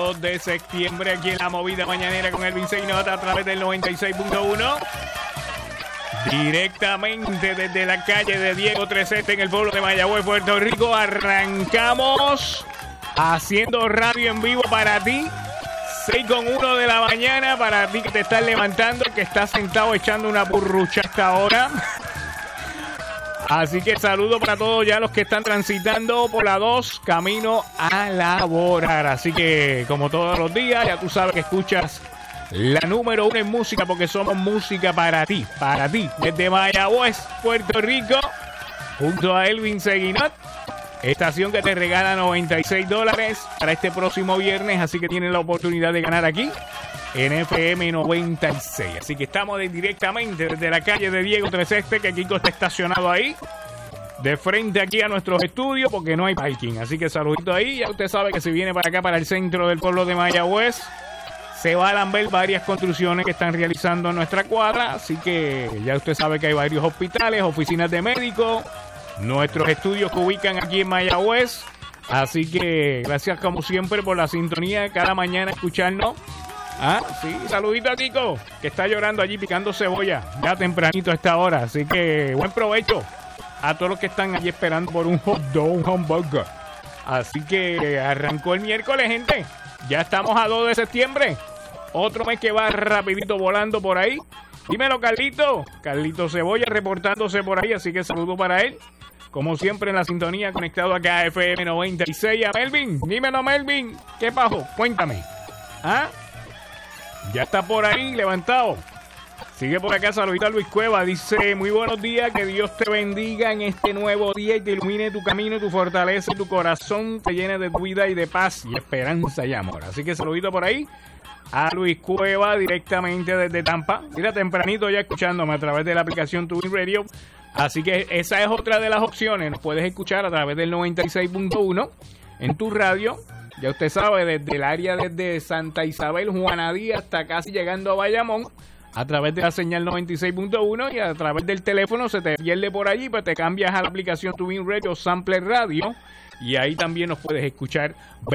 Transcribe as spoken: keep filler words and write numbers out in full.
dos de septiembre aquí en la movida mañanera con Elvin Seinota a través del noventa y seis punto uno. Directamente desde la calle de Diego tres Este en el pueblo de Mayagüez, Puerto Rico. Arrancamos haciendo radio en vivo para ti. seis con uno de la mañana para ti que te estás levantando, que estás sentado echando una burrucha hasta ahora. Así que saludo para todos ya los que están transitando por la dos, camino a laborar. Así que como todos los días, ya tú sabes que escuchas la número uno en música, porque somos música para ti, para ti. Desde Mayagüez, Puerto Rico, junto a Elvin Seinota. Estación que te regala noventa y seis dólares para este próximo viernes, así que tienes la oportunidad de ganar aquí en F M noventa y seis. Así que estamos de, directamente desde la calle de Diego tres Este, que Kiko está estacionado ahí, de frente aquí a nuestros estudios, porque no hay parking. Así que saludito ahí. Ya usted sabe que si viene para acá, para el centro del pueblo de Mayagüez, se van a ver varias construcciones que están realizando en nuestra cuadra. Así que ya usted sabe que hay varios hospitales, oficinas de médicos, nuestros estudios que ubican aquí en Mayagüez. Así que gracias como siempre por la sintonía cada mañana escucharnos. Ah, sí, saludito a Kiko, que está llorando allí picando cebolla ya tempranito a esta hora. Así que buen provecho a todos los que están allí esperando por un hot dog, un hamburger. Así que arrancó el miércoles, gente. Ya estamos a dos de septiembre. Otro mes que va rapidito volando por ahí. Dímelo, Carlito. Carlito Cebolla reportándose por ahí, así que saludo para él. Como siempre en la sintonía, conectado acá a F M noventa y seis. A Melvin, dímelo, Melvin. ¿Qué pasó? Cuéntame. ¿Ah? Ya está por ahí, levantado. Sigue por acá, saludito a Luis Cueva. Dice, muy buenos días, que Dios te bendiga en este nuevo día y te ilumine tu camino, tu fortaleza y tu corazón te llene de vida y de paz y esperanza y amor. Así que saludito por ahí a Luis Cueva directamente desde Tampa. Mira, tempranito ya escuchándome a través de la aplicación TuneIn Radio. Así que esa es otra de las opciones. Nos puedes escuchar a través del noventa y seis punto uno en tu radio. Ya usted sabe, desde el área desde Santa Isabel, Juanadí, hasta casi llegando a Bayamón, a través de la señal noventa y seis punto uno, y a través del teléfono se te pierde por allí, pues te cambias a la aplicación TuneIn Radio, Sampler Radio, y ahí también nos puedes escuchar